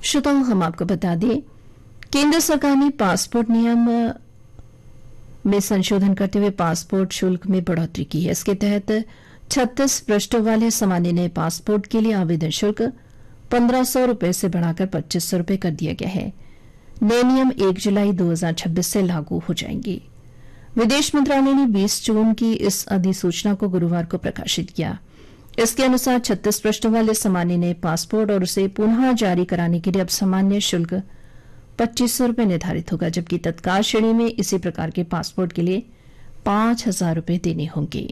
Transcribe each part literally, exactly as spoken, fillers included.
श्रोताओं, हम आपको बता दें, केंद्र सरकार ने पासपोर्ट नियम में संशोधन करते हुए पासपोर्ट शुल्क में बढ़ोतरी की है। इसके तहत छत्तीस पृष्ठों वाले सामान्य नए पासपोर्ट के लिए आवेदन शुल्क पंद्रह सौ रुपये से बढ़ाकर पच्चीस सौ रुपये कर दिया गया है। नए नियम एक जुलाई दो हजार छब्बीस से लागू हो जाएंगे। विदेश मंत्रालय ने बीस जून की इस अधिसूचना को गुरुवार को प्रकाशित किया। इसके अनुसार छत्तीस पृष्ठों वाले सामान्य नए पासपोर्ट और उसे पुनः जारी कराने के लिए अब सामान्य शुल्क पच्चीस सौ रुपये निर्धारित होगा, जबकि तत्काल श्रेणी में इसी प्रकार के पासपोर्ट के लिए पांच हजार रुपये देने होंगे।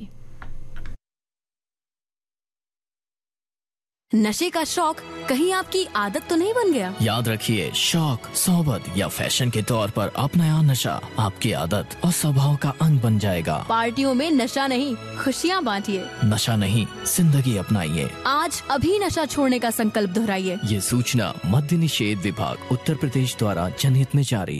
नशे का शौक कहीं आपकी आदत तो नहीं बन गया? याद रखिए, शौक, सोबत या फैशन के तौर पर अपनाया नशा आपकी आदत और स्वभाव का अंग बन जाएगा। पार्टियों में नशा नहीं, खुशियाँ बांटिए। नशा नहीं, जिंदगी अपनाइए। आज अभी नशा छोड़ने का संकल्प दोहराइए। ये सूचना मद्य निषेध विभाग उत्तर प्रदेश द्वारा जनहित में जारी।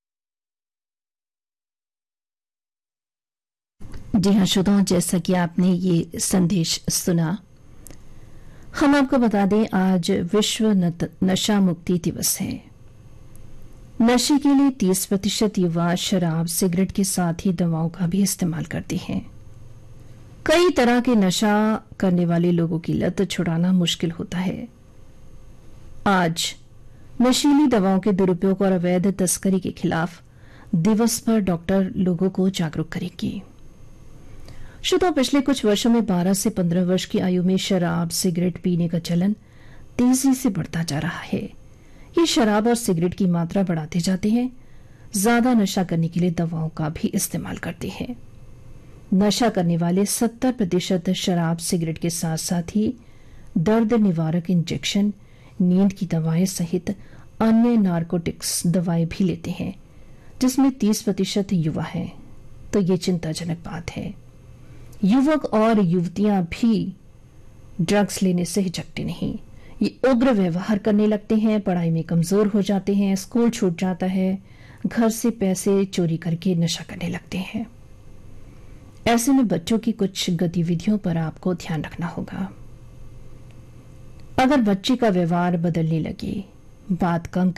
जी हाँ श्रोताओं, जैसा कि आपने ये संदेश सुना, हम आपको बता दें आज विश्व नशा मुक्ति दिवस है। नशे के लिए तीस प्रतिशत युवा शराब, सिगरेट के साथ ही दवाओं का भी इस्तेमाल करते हैं। कई तरह के नशा करने वाले लोगों की लत छुड़ाना मुश्किल होता है। आज नशीली दवाओं के दुरुपयोग और अवैध तस्करी के खिलाफ दिवस पर डॉक्टर लोगों को जागरूक करेंगे। श्रोता, पिछले कुछ वर्षों में बारह से पंद्रह वर्ष की आयु में शराब, सिगरेट पीने का चलन तेजी से बढ़ता जा रहा है। ये शराब और सिगरेट की मात्रा बढ़ाते जाते हैं, ज्यादा नशा करने के लिए दवाओं का भी इस्तेमाल करते हैं। नशा करने वाले सत्तर प्रतिशत शराब, सिगरेट के साथ साथ ही दर्द निवारक इंजेक्शन, नींद की दवाएं सहित अन्य नारकोटिक्स दवाएं भी लेते हैं, जिसमें तीस प्रतिशत युवा हैं। तो ये चिंताजनक बात है। युवक और युवतियां भी ड्रग्स लेने से हिचकते नहीं। ये उग्र व्यवहार करने लगते हैं, पढ़ाई में कमजोर हो जाते हैं, स्कूल छूट जाता है, घर से पैसे चोरी करके नशा करने लगते हैं। ऐसे में बच्चों की कुछ गतिविधियों पर आपको ध्यान रखना होगा। अगर बच्चे का व्यवहार बदलने लगे, बात कम